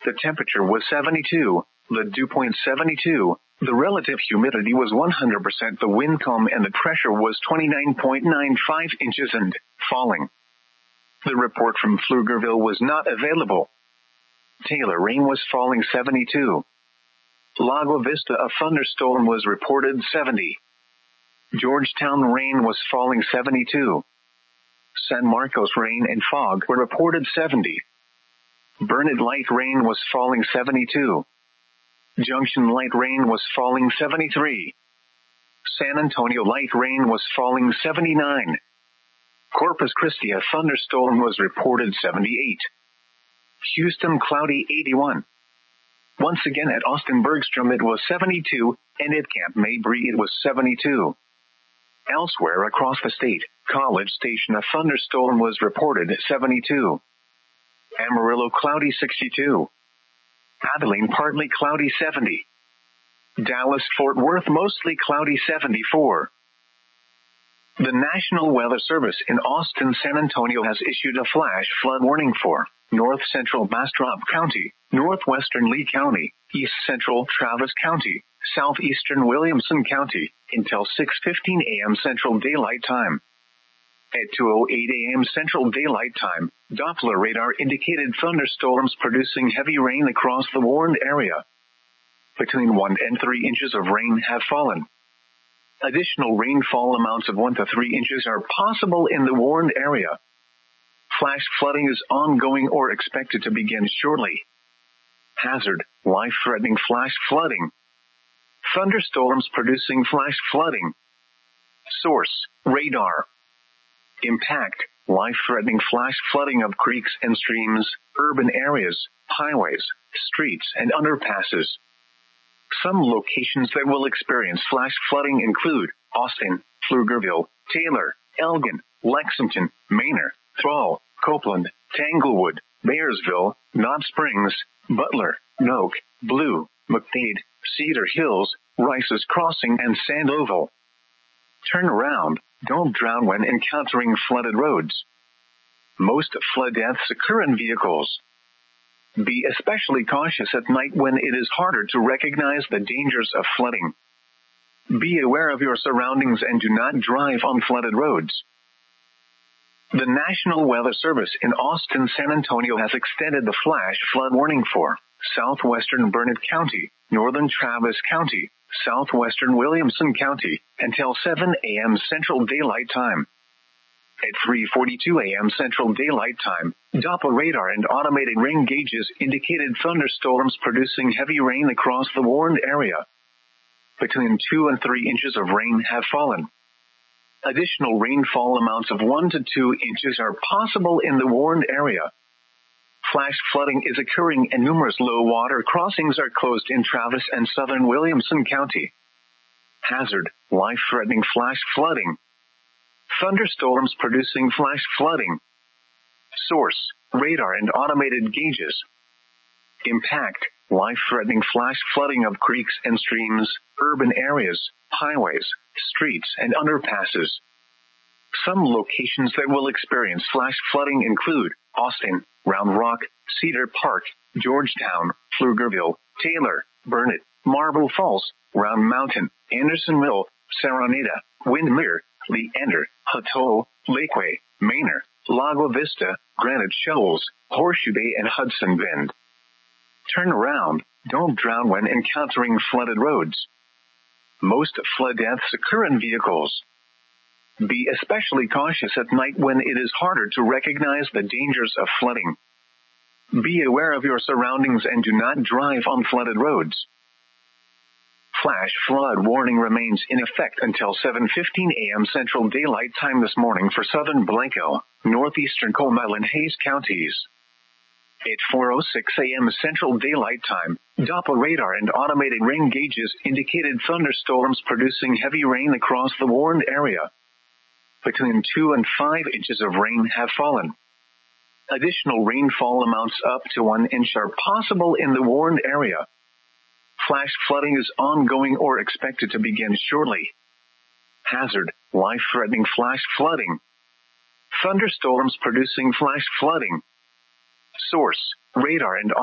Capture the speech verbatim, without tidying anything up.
The temperature was seventy-two. The dew point seventy-two. The relative humidity was one hundred percent. The wind calm and the pressure was twenty-nine point nine five inches and falling. The report from Pflugerville was not available. Taylor rain was falling seventy-two. Lago Vista a thunderstorm was reported seventy. Georgetown rain was falling seventy-two. San Marcos rain and fog were reported seventy. Burnett light rain was falling seventy-two. Junction light rain was falling seventy-three. San Antonio light rain was falling seventy-nine. Corpus Christi a thunderstorm was reported seventy-eight. Houston cloudy eighty-one. Once again at Austin Bergstrom it was seventy-two, and at Camp Mabry it was seventy-two. Elsewhere across the state, College Station a thunderstorm was reported seventy-two. Amarillo cloudy sixty-two. Abilene partly cloudy seventy. Dallas Fort Worth mostly cloudy seventy-four. The National Weather Service in Austin San Antonio has issued a flash flood warning for north central Bastrop County, northwestern Lee County, east central Travis County, southeastern Williamson County, until six fifteen a.m. Central Daylight Time. At two oh eight a.m. Central Daylight Time, Doppler radar indicated thunderstorms producing heavy rain across the warned area. Between one and three inches of rain have fallen. Additional rainfall amounts of one to three inches are possible in the warned area. Flash flooding is ongoing or expected to begin shortly. Hazard, life-threatening flash flooding. Thunderstorms producing flash flooding. Source, radar. Impact, life-threatening flash flooding of creeks and streams, urban areas, highways, streets, and underpasses. Some locations that will experience flash flooding include Austin, Pflugerville, Taylor, Elgin, Lexington, Manor, Thrall, Copeland, Tanglewood, Bearsville, Knob Springs, Butler, Noke, Blue, McDade, Cedar Hills, Rice's Crossing, and Sandoval. Turn around. Don't drown when encountering flooded roads. Most flood deaths occur in vehicles. Be especially cautious at night when it is harder to recognize the dangers of flooding. Be aware of your surroundings and do not drive on flooded roads. The National Weather Service in Austin San Antonio has extended the flash flood warning for southwestern Burnett County, northern Travis County, southwestern Williamson County, until seven a.m. Central Daylight Time. At three forty-two a.m. Central Daylight Time, Doppler radar and automated rain gauges indicated thunderstorms producing heavy rain across the warned area. Between two and three inches of rain have fallen. Additional rainfall amounts of one to two inches are possible in the warned area. Flash flooding is occurring and numerous low water crossings are closed in Travis and southern Williamson County. Hazard, life-threatening flash flooding. Thunderstorms producing flash flooding. Source, radar and automated gauges. Impact, life-threatening flash flooding of creeks and streams, urban areas, highways, streets, and underpasses. Some locations that will experience flash flooding include Austin, Round Rock, Cedar Park, Georgetown, Pflugerville, Taylor, Burnett, Marble Falls, Round Mountain, Andersonville, Saranita, Windmere, Leander, Hutto, Lakeway, Manor, Lago Vista, Granite Shoals, Horseshoe Bay, and Hudson Bend. Turn around. Don't drown when encountering flooded roads. Most flood deaths occur in vehicles. Be especially cautious at night when it is harder to recognize the dangers of flooding. Be aware of your surroundings and do not drive on flooded roads. Flash flood warning remains in effect until seven fifteen a.m. Central Daylight Time this morning for southern Blanco, northeastern Comal and Hayes counties. At four oh six a.m. Central Daylight Time, Doppler radar and automated rain gauges indicated thunderstorms producing heavy rain across the warned area. Between two and five inches of rain have fallen. Additional rainfall amounts up to one inch are possible in the warned area. Flash flooding is ongoing or expected to begin shortly. Hazard, life-threatening flash flooding. Thunderstorms producing flash flooding. Source, radar and